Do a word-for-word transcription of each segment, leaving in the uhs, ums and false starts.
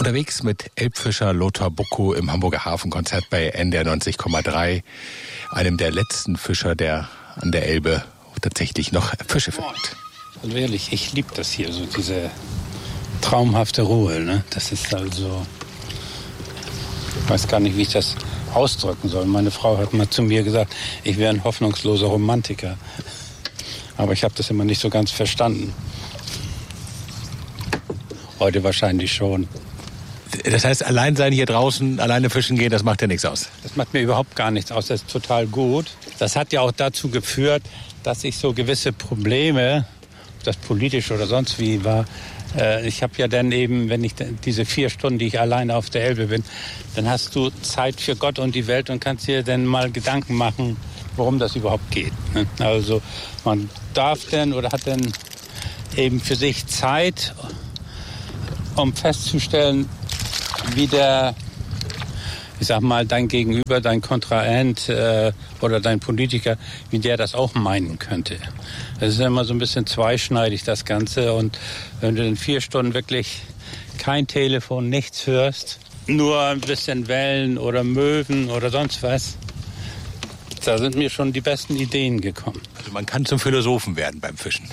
Unterwegs mit Elbfischer Lothar Buckow im Hamburger Hafenkonzert bei N D R neunzig Komma drei, einem der letzten Fischer, der an der Elbe tatsächlich noch Fische fängt. Also ehrlich, ich liebe das hier, so diese traumhafte Ruhe. Ne? Das ist also, ich weiß gar nicht, wie ich das ausdrücken soll. Meine Frau hat mal zu mir gesagt, ich wäre ein hoffnungsloser Romantiker. Aber ich habe das immer nicht so ganz verstanden. Heute wahrscheinlich schon. Das heißt, allein sein hier draußen, alleine fischen gehen, das macht ja nichts aus? Das macht mir überhaupt gar nichts aus. Das ist total gut. Das hat ja auch dazu geführt, dass ich so gewisse Probleme, ob das politisch oder sonst wie war, äh, ich habe ja dann eben, wenn ich diese vier Stunden, die ich alleine auf der Elbe bin, dann hast du Zeit für Gott und die Welt und kannst dir dann mal Gedanken machen, worum das überhaupt geht. Ne? Also man darf denn oder hat dann eben für sich Zeit, um festzustellen, wie der, ich sag mal, dein Gegenüber, dein Kontrahent äh, oder dein Politiker, wie der das auch meinen könnte. Das ist immer so ein bisschen zweischneidig, das Ganze. Und wenn du in vier Stunden wirklich kein Telefon, nichts hörst, nur ein bisschen Wellen oder Möwen oder sonst was, da sind mir schon die besten Ideen gekommen. Also man kann zum Philosophen werden beim Fischen.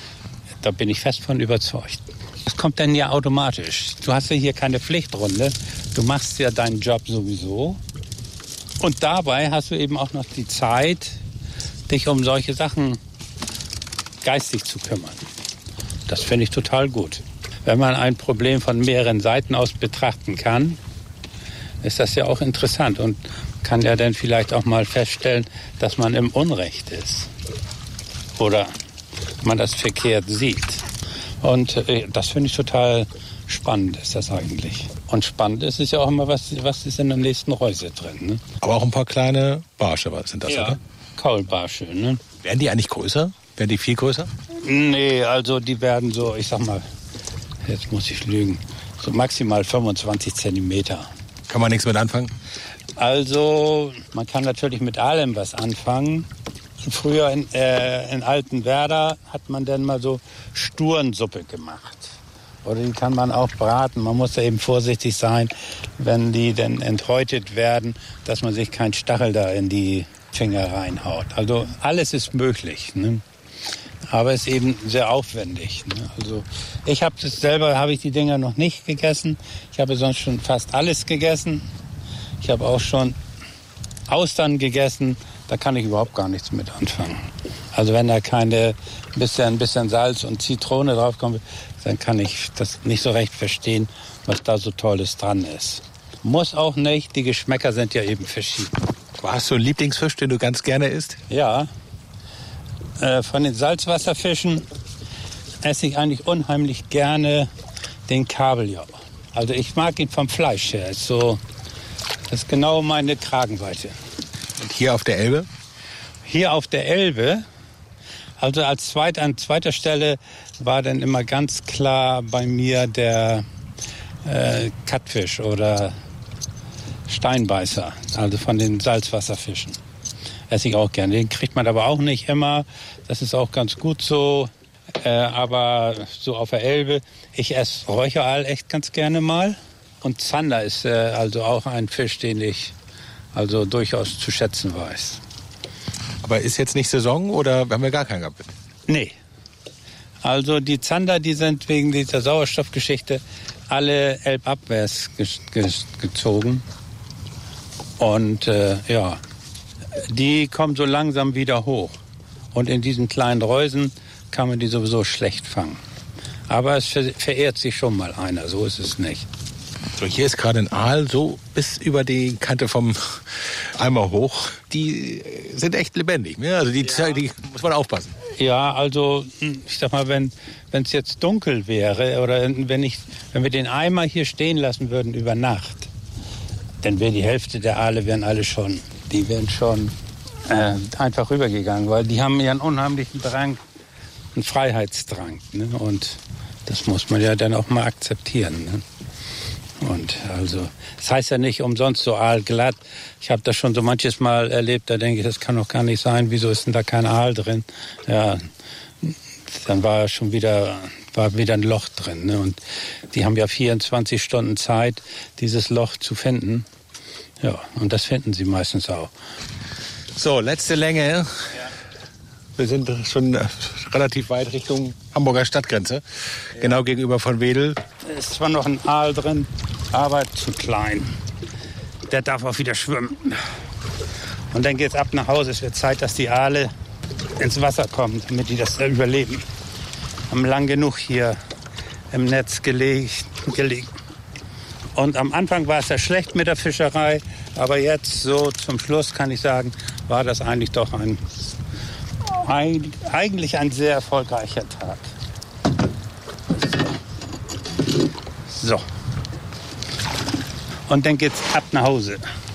Da bin ich fest von überzeugt. Das kommt dann ja automatisch. Du hast ja hier keine Pflichtrunde. Du machst ja deinen Job sowieso. Und dabei hast du eben auch noch die Zeit, dich um solche Sachen geistig zu kümmern. Das finde ich total gut. Wenn man ein Problem von mehreren Seiten aus betrachten kann, ist das ja auch interessant und kann ja dann vielleicht auch mal feststellen, dass man im Unrecht ist. Oder man das verkehrt sieht. Und äh, das finde ich total spannend, ist das eigentlich. Und spannend ist es ja auch immer, was, was ist in der nächsten Reuse drin. Ne? Aber auch ein paar kleine Barsche sind das, ja, oder? Kaulbarsche. Ne? Werden die eigentlich größer? Werden die viel größer? Nee, also die werden so, ich sag mal, jetzt muss ich lügen, so maximal fünfundzwanzig Zentimeter. Kann man nichts mit anfangen? Also man kann natürlich mit allem was anfangen. Früher in, äh, in Altenwerder hat man dann mal so Sturensuppe gemacht. Oder die kann man auch braten. Man muss da eben vorsichtig sein, wenn die dann enthäutet werden, dass man sich keinen Stachel da in die Finger reinhaut. Also alles ist möglich, ne? Aber es ist eben sehr aufwendig. Ne? Also ich habe das selber, habe ich die Dinger noch nicht gegessen. Ich habe sonst schon fast alles gegessen. Ich habe auch schon Austern gegessen. Da kann ich überhaupt gar nichts mit anfangen. Also wenn da keine bisschen, bisschen Salz und Zitrone draufkommt, dann kann ich das nicht so recht verstehen, was da so Tolles dran ist. Muss auch nicht, die Geschmäcker sind ja eben verschieden. Hast du einen Lieblingsfisch, den du ganz gerne isst? Ja, äh, von den Salzwasserfischen esse ich eigentlich unheimlich gerne den Kabeljau. Also ich mag ihn vom Fleisch her. Ist so, das ist genau meine Kragenweite. Und hier auf der Elbe? Hier auf der Elbe, also als zweit, an zweiter Stelle war dann immer ganz klar bei mir der äh, Kattfisch oder Steinbeißer, also von den Salzwasserfischen. Esse ich auch gerne. Den kriegt man aber auch nicht immer. Das ist auch ganz gut so. Äh, aber so auf der Elbe, ich esse Räucheraal echt ganz gerne mal. Und Zander ist äh, also auch ein Fisch, den ich also durchaus zu schätzen weiß. Aber ist jetzt nicht Saison oder haben wir gar keinen gehabt? Nee. Also die Zander, die sind wegen dieser Sauerstoffgeschichte alle elbabwärts ge- ge- gezogen. Und äh, ja, die kommen so langsam wieder hoch. Und in diesen kleinen Reusen kann man die sowieso schlecht fangen. Aber es ver- verehrt sich schon mal einer, so ist es nicht. So, hier ist gerade ein Aal, so bis über die Kante vom Eimer hoch. Die sind echt lebendig, ne? Also die, ja. die muss man aufpassen. Ja, also ich sag mal, wenn wenn es jetzt dunkel wäre oder wenn ich wenn wir den Eimer hier stehen lassen würden über Nacht, dann wäre die Hälfte der Aale wären alle schon, die wären schon äh, einfach rübergegangen, weil die haben ja einen unheimlichen Drang, einen Freiheitsdrang, ne? Und das muss man ja dann auch mal akzeptieren, ne? Und also, das heißt ja nicht umsonst so aalglatt. Ich habe das schon so manches Mal erlebt, da denke ich, das kann doch gar nicht sein. Wieso ist denn da kein Aal drin? Ja, dann war schon wieder war wieder ein Loch drin. Ne? Und die haben ja vierundzwanzig Stunden Zeit, dieses Loch zu finden. Ja, und das finden sie meistens auch. So, letzte Länge. Ja. Wir sind schon relativ weit Richtung Hamburger Stadtgrenze. Ja. Genau gegenüber von Wedel. Da ist zwar noch ein Aal drin, aber zu klein. Der darf auch wieder schwimmen. Und dann geht's ab nach Hause. Es wird Zeit, dass die Aale ins Wasser kommen, damit die das überleben. Haben lang genug hier im Netz gelegt, gelegt. Und am Anfang war es ja schlecht mit der Fischerei, aber jetzt so zum Schluss kann ich sagen, war das eigentlich doch ein, ein eigentlich ein sehr erfolgreicher Tag. So. Und dann geht's ab nach Hause.